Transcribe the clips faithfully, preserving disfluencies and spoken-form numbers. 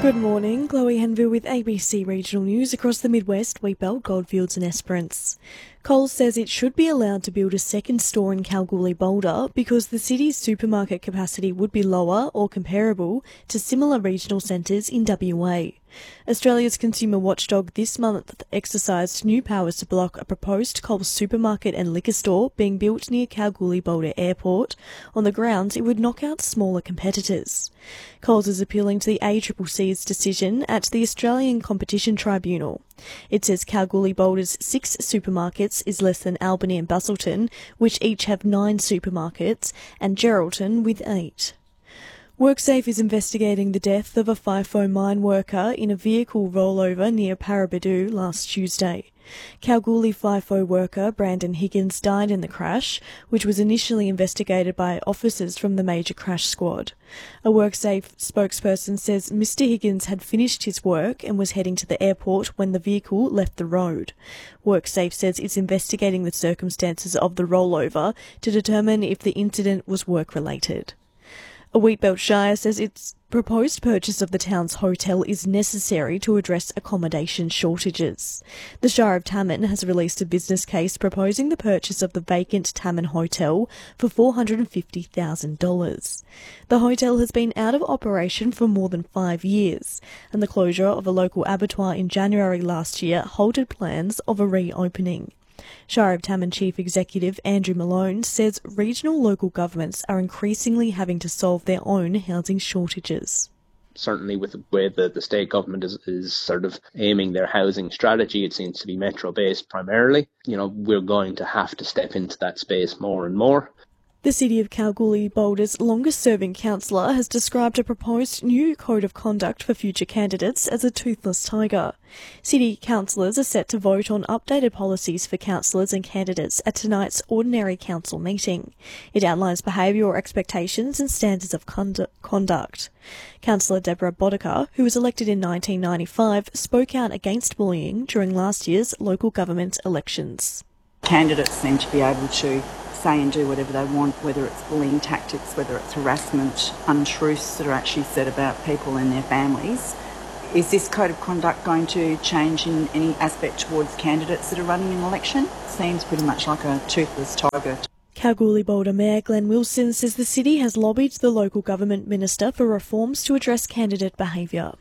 Good morning, Chloe Henville with A B C Regional News. Across the Midwest, Wheatbelt, Goldfields and Esperance. Coles says it should be allowed to build a second store in Kalgoorlie-Boulder because the city's supermarket capacity would be lower or comparable to similar regional centres in W A. Australia's consumer watchdog this month exercised new powers to block a proposed Coles supermarket and liquor store being built near Kalgoorlie-Boulder Airport on the grounds it would knock out smaller competitors. Coles is appealing to the A C C C's decision at the Australian Competition Tribunal. It says Kalgoorlie-Boulder's six supermarkets is less than Albany and Busselton, which each have nine supermarkets, and Geraldton with eight. WorkSafe is investigating the death of a FIFO mine worker in a vehicle rollover near Paraburdoo last Tuesday. Kalgoorlie FIFO worker Brandon Higgins died in the crash, which was initially investigated by officers from the Major Crash Squad. A WorkSafe spokesperson says Mister Higgins had finished his work and was heading to the airport when the vehicle left the road. WorkSafe says it's investigating the circumstances of the rollover to determine if the incident was work-related. A Wheatbelt Shire says its proposed purchase of the town's hotel is necessary to address accommodation shortages. The Shire of Tammin has released a business case proposing the purchase of the vacant Tammin Hotel for four hundred fifty thousand dollars. The hotel has been out of operation for more than five years, and the closure of a local abattoir in January last year halted plans of a reopening. Shire of Tammin Chief Executive Andrew Malone says regional local governments are increasingly having to solve their own housing shortages. Certainly with the way that the state government is, is sort of aiming their housing strategy, it seems to be metro-based primarily. You know, we're going to have to step into that space more and more. The City of Kalgoorlie-Boulder's longest-serving councillor has described a proposed new code of conduct for future candidates as a toothless tiger. City councillors are set to vote on updated policies for councillors and candidates at tonight's ordinary council meeting. It outlines behavioural expectations and standards of condu- conduct. Councillor Deborah Boddicker, who was elected in nineteen ninety-five, spoke out against bullying during last year's local government elections. Candidates seem to be able to say and do whatever they want, whether it's bullying tactics, whether it's harassment, untruths that are actually said about people and their families. Is this code of conduct going to change in any aspect towards candidates that are running an election? Seems pretty much like a toothless tiger. Kalgoorlie-Boulder Mayor Glenn Wilson says the city has lobbied the local government minister for reforms to address candidate behaviour.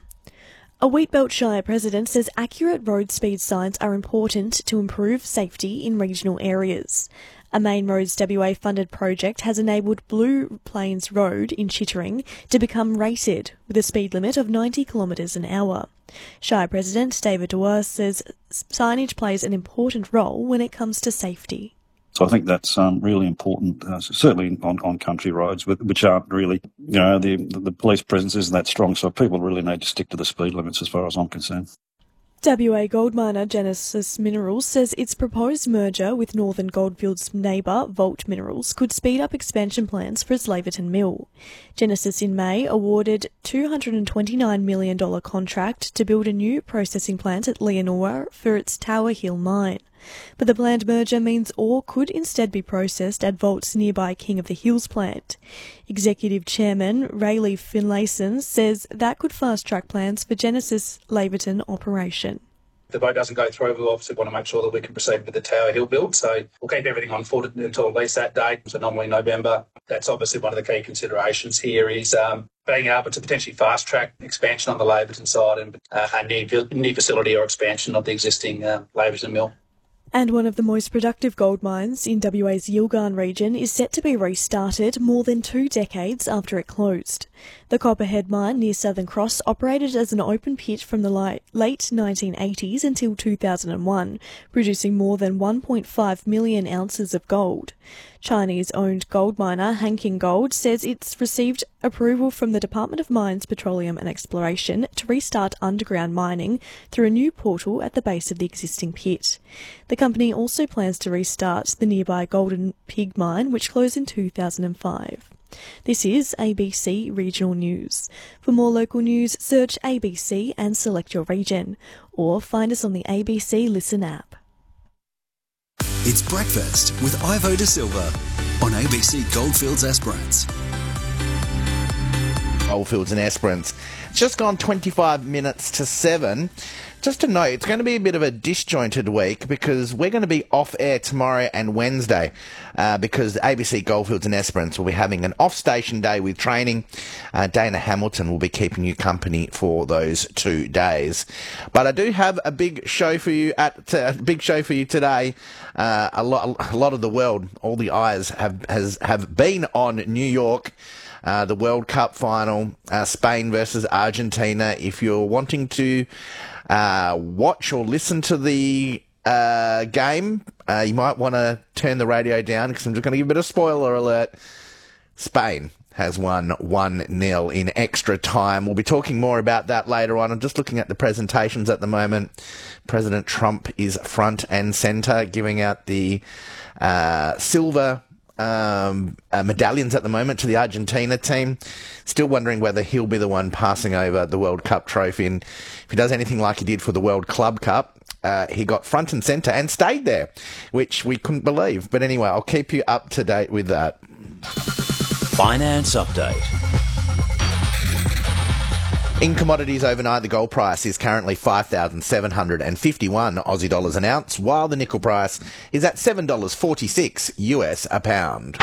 A Wheatbelt Shire president says accurate road speed signs are important to improve safety in regional areas. A Main Roads W A funded project has enabled Blue Plains Road in Chittering to become rated with a speed limit of ninety kilometres an hour. Shire President David Dewar says signage plays an important role when it comes to safety. So I think that's um, really important, uh, certainly on, on country roads, which aren't really, you know, the, the police presence isn't that strong, so people really need to stick to the speed limits as far as I'm concerned. W A gold miner Genesis Minerals says its proposed merger with Northern Goldfields' neighbour Vault Minerals could speed up expansion plans for its Laverton mill. Genesis in May awarded two hundred twenty-nine million dollars contract to build a new processing plant at Leonora for its Tower Hill mine. But the planned merger means ore could instead be processed at Vault's nearby King of the Hills plant. Executive Chairman Rayleigh Finlayson says that could fast-track plans for Genesis' Laverton operation. If the vote doesn't go through, we obviously want to make sure that we can proceed with the Tower Hill build. So we'll keep everything on foot until at least that date, so normally November. That's obviously one of the key considerations here is um, being able to potentially fast-track expansion on the Laverton side and uh, a new, new facility or expansion of the existing uh, Laverton mill. And one of the most productive gold mines in W A's Yilgarn region is set to be restarted more than two decades after it closed. The Copperhead mine near Southern Cross operated as an open pit from the late nineteen eighties until two thousand one, producing more than one point five million ounces of gold. Chinese-owned gold miner Hanking Gold says it's received approval from the Department of Mines, Petroleum and Exploration to restart underground mining through a new portal at the base of the existing pit. The company also plans to restart the nearby Golden Pig mine, which closed in two thousand five. This is A B C Regional News. For more local news, search A B C and select your region, or find us on the A B C Listen app. It's Breakfast with Ivo De Silva on A B C Goldfields Esperance. Goldfields and Esperance. It's just gone twenty-five minutes to seven. Just to note, it's going to be a bit of a disjointed week because we're going to be off air tomorrow and Wednesday uh, because A B C Goldfields and Esperance will be having an off-station day with training. Uh, Dana Hamilton will be keeping you company for those two days. But I do have a big show for you at uh, big show for you today. Uh, a lot, a lot of the world, all the eyes have has have been on New York. Uh, the World Cup final, uh, Spain versus Argentina. If you're wanting to uh, watch or listen to the uh, game, uh, you might want to turn the radio down because I'm just going to give a bit of spoiler alert. Spain has won one nil in extra time. We'll be talking more about that later on. I'm just looking at the presentations at the moment. President Trump is front and centre, giving out the uh, silver Um, uh, medallions at the moment to the Argentina team. Still wondering whether he'll be the one passing over the World Cup trophy, and if he does anything like he did for the World Club Cup, uh, he got front and centre and stayed there, which we couldn't believe. But anyway, I'll keep you up to date with that. Finance Update. In commodities overnight, the gold price is currently five thousand seven hundred fifty-one Aussie dollars an ounce, while the nickel price is at seven dollars forty-six U S a pound.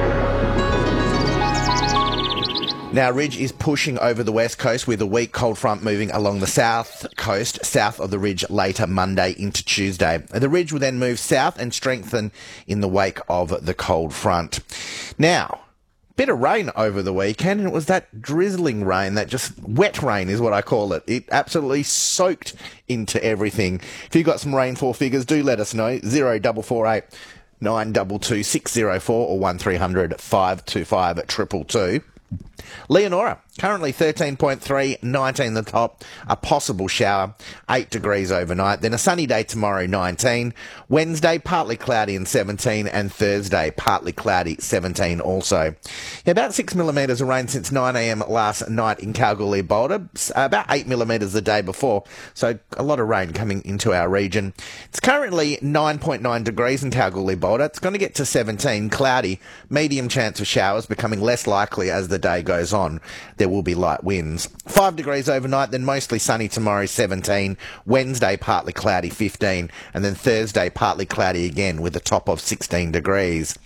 Now, Ridge is pushing over the west coast with a weak cold front moving along the south coast, south of the Ridge later Monday into Tuesday. The Ridge will then move south and strengthen in the wake of the cold front. Now, bit of rain over the weekend, and it was that drizzling rain, that just wet rain is what I call it. It absolutely soaked into everything. If you've got some rainfall figures, do let us know. zero four four eight nine two two six zero four or one three hundred five two five two two two. Leonora, currently thirteen point three, nineteen the top, a possible shower, eight degrees overnight, then a sunny day tomorrow, nineteen, Wednesday partly cloudy and seventeen, and Thursday partly cloudy, seventeen also. Yeah, about six millimetres of rain since nine a m last night in Kalgoorlie, Boulder, about eight millimetres the day before, so a lot of rain coming into our region. It's currently nine point nine degrees in Kalgoorlie, Boulder. It's going to get to seventeen, cloudy, medium chance of showers, becoming less likely as the day goes on. There will be light winds. five degrees overnight, then mostly sunny tomorrow, seventeen. Wednesday, partly cloudy, fifteen. And then Thursday, partly cloudy again with a top of sixteen degrees.